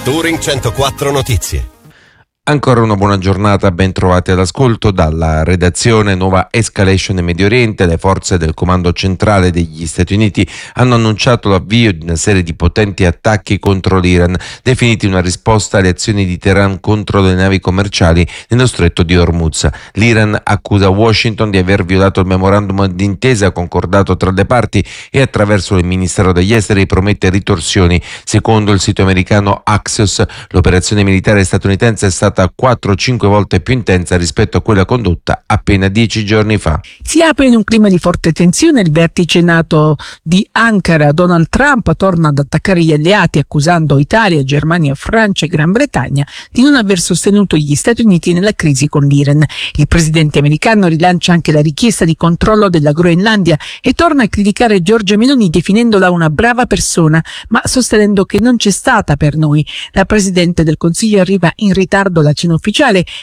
Touring 104 Notizie. Ancora una buona giornata, ben trovati all'ascolto. Dalla redazione: nuova escalation in Medio Oriente. Le forze del comando centrale degli Stati Uniti hanno annunciato l'avvio di una serie di potenti attacchi contro l'Iran, definiti una risposta alle azioni di Teheran contro le navi commerciali nello stretto di Hormuz. L'Iran accusa Washington di aver violato il memorandum d'intesa concordato tra le parti e attraverso il Ministero degli Esteri promette ritorsioni. Secondo il sito americano Axios, l'operazione militare statunitense è stata 4-5 volte più intensa rispetto a quella condotta appena 10 giorni fa. Si apre in un clima di forte tensione il vertice NATO di Ankara. Donald Trump torna ad attaccare gli alleati, accusando Italia, Germania, Francia e Gran Bretagna di non aver sostenuto gli Stati Uniti nella crisi con l'Iran. Il presidente americano rilancia anche la richiesta di controllo della Groenlandia e torna a criticare Giorgia Meloni definendola una brava persona, ma sostenendo che non c'è stata per noi. La presidente del Consiglio arriva in ritardo alla cena ufficiale